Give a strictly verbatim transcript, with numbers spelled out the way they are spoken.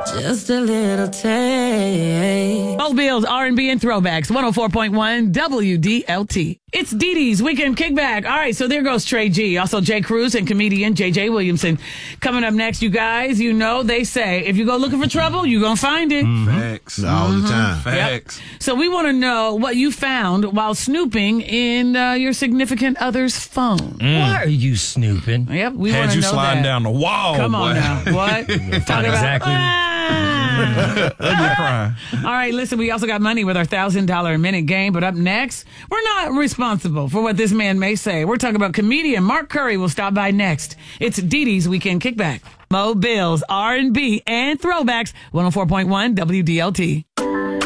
Just a little taste. Old Bills, R and B, and throwbacks. one oh four point one W D L T. It's Dee Dee's Weekend Kickback. All right, so there goes Trey G. Also, Jay Cruz and comedian J J Williamson. Coming up next, you guys, you know they say, if you go looking for trouble, you're going to find it. Mm-hmm. Facts. All the time. Facts. Yep. So we want to know what you found while snooping in uh, your significant other's phone. Mm. Why are you snooping? Yep, we want Had to you know sliding that. down the wall. Come boy. on now. What? Talk exactly. Ah! All right, listen, we also got money with our one thousand dollars a minute game, but up next, we're not responsible for what this man may say. We're talking about comedian Mark Curry will stop by next. It's Dee Dee's Weekend Kickback. Mo Bills, R and B, and throwbacks, one oh four point one W D L T.